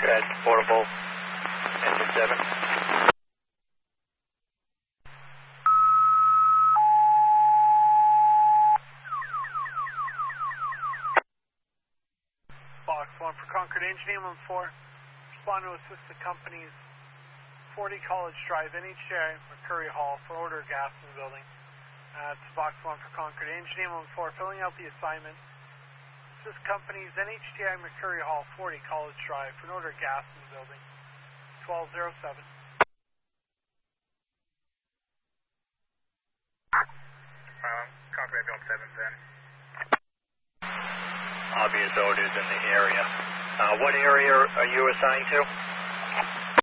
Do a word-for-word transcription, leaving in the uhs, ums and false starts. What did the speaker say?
at portable engine seven. Box one for Concord Engineering one four. Respond to assist the company's forty College Drive, N H D I, Mercury Hall for order of gas in the building. Uh, it's Box one for Concord Engineering one four, filling out the assignment. Assist company's N H D I, Mercury Hall, forty College Drive for an order of gas in the building. twelve oh seven. Um, Concord Build seven then. Obvious odors in the area. Uh, what area are you assigned to?